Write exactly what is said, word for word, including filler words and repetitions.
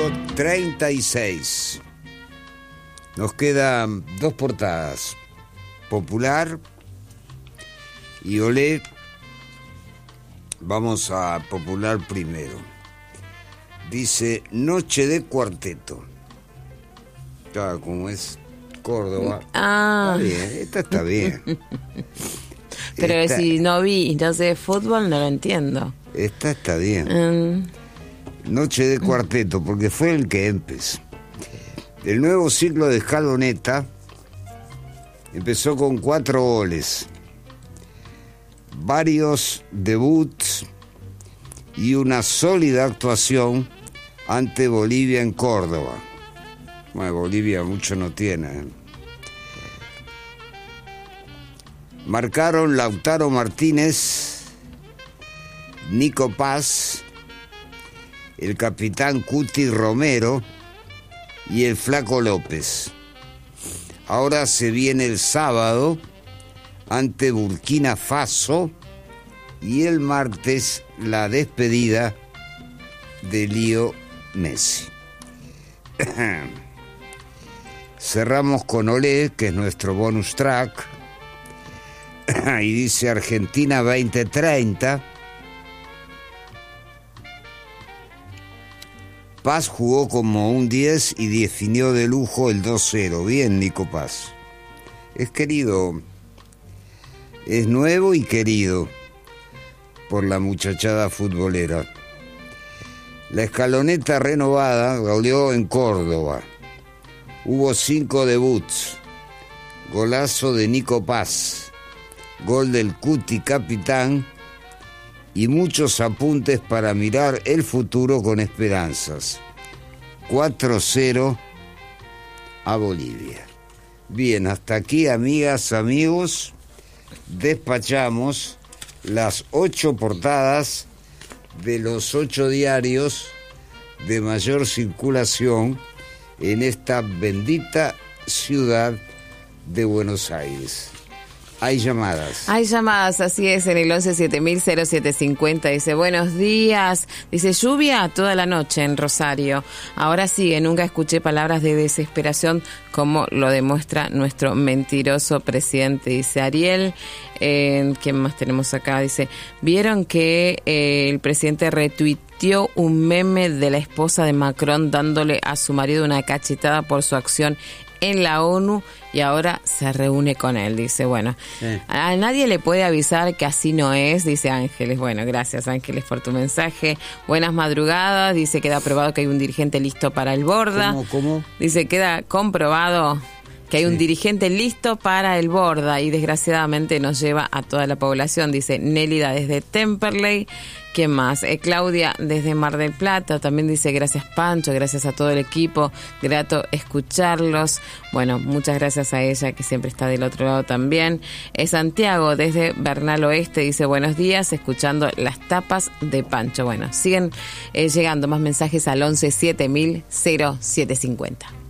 cinco treinta y seis. Nos quedan dos portadas, Popular y Olé. Vamos a Popular primero. Dice Noche de Cuarteto. Ya, como es Córdoba. Ah. Está bien, esta está bien. Pero esta, si no vi, no sé de fútbol, no lo entiendo. Esta está bien. Um. Noche de Cuarteto, porque fue el que empezó. El nuevo ciclo de Escaloneta empezó con cuatro goles, varios debuts y una sólida actuación ante Bolivia en Córdoba. Bueno, Bolivia mucho no tiene. ¿eh? Marcaron Lautaro Martínez, Nico Paz, el capitán Cuti Romero y el Flaco López. Ahora se viene el sábado ante Burkina Faso y el martes la despedida de Leo Messi. Cerramos con Olé, que es nuestro bonus track, y dice Argentina veinte treinta. Paz jugó como un diez y definió de lujo el dos cero. Bien, Nico Paz. Es querido, es nuevo y querido por la muchachada futbolera. La Escaloneta renovada goleó en Córdoba. Hubo cinco debuts. Golazo de Nico Paz. Gol del Cuti capitán. Y muchos apuntes para mirar el futuro con esperanzas. cuatro cero a Bolivia. Bien, hasta aquí, amigas, amigos, despachamos las ocho portadas de los ocho diarios de mayor circulación en esta bendita ciudad de Buenos Aires. Hay llamadas. Hay llamadas, así es, en el once siete mil cero siete cincuenta. Dice, buenos días. Dice, lluvia toda la noche en Rosario. Ahora sigue, nunca escuché palabras de desesperación como lo demuestra nuestro mentiroso presidente. Dice Ariel. Eh, ¿Quién más tenemos acá? Dice, ¿vieron que eh, el presidente retuiteó un meme de la esposa de Macron dándole a su marido una cachetada por su acción en la ONU y ahora se reúne con él? Dice, bueno, sí. A nadie le puede avisar que así no es, dice Ángeles. Bueno, gracias Ángeles por tu mensaje. Buenas madrugadas, dice, queda probado que hay un dirigente listo para el Borda. ¿Cómo, cómo? Dice, queda comprobado que hay sí. un dirigente listo para el Borda y desgraciadamente nos lleva a toda la población, dice Nélida desde Temperley. ¿Quién más? Eh, Claudia desde Mar del Plata también dice, gracias Pancho, gracias a todo el equipo, grato escucharlos. Bueno, muchas gracias a ella que siempre está del otro lado también. Eh, Santiago desde Bernal Oeste dice, buenos días, escuchando las tapas de Pancho. Bueno, siguen eh, llegando más mensajes al once siete mil cero siete cincuenta.